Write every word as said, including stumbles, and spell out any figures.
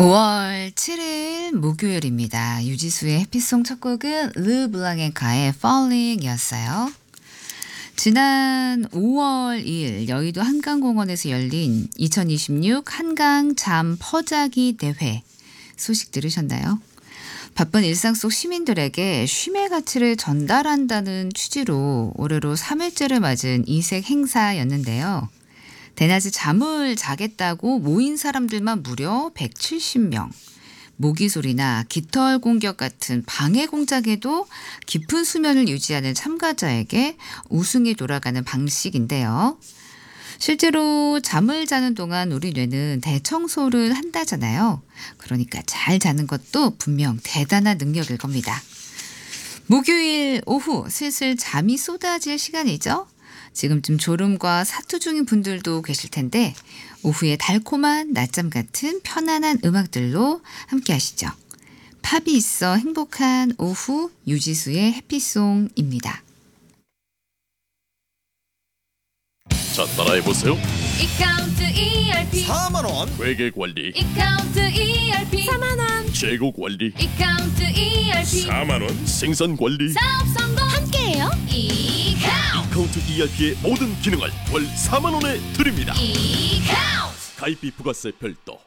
오월 칠일 목요일입니다. 유지수의 해피송 첫 곡은 르블랑에카의 Falling이었어요. 지난 오월 이일 여의도 한강공원에서 열린 이천이십육 한강 잠 퍼자기 대회 소식 들으셨나요? 바쁜 일상 속 시민들에게 쉼의 가치를 전달한다는 취지로 올해로 삼 일째를 맞은 이색 행사였는데요. 대낮에 잠을 자겠다고 모인 사람들만 무려 백칠십 명. 모기 소리나 깃털 공격 같은 방해 공작에도 깊은 수면을 유지하는 참가자에게 우승이 돌아가는 방식인데요. 실제로 잠을 자는 동안 우리 뇌는 대청소를 한다잖아요. 그러니까 잘 자는 것도 분명 대단한 능력일 겁니다. 목요일 오후 슬슬 잠이 쏟아질 시간이죠. 지금쯤 졸음과 사투 중인 분들도 계실 텐데 오후에 달콤한 낮잠 같은 편안한 음악들로 함께 하시죠. 팝이 있어 행복한 오후 유지수의 해피송입니다. 자, 따라해보세요. 이카운트 이알피 사만 원, 회계관리, 이카운트 이알피 사만 원, 재고관리, 이카운트 이알피 사만 원, 생산관리. 사업 성공 함께해요. 이카운트 카운트 이알피의 모든 기능을 월 사만 원에 드립니다. 이카운트 가입비 부가세 별도,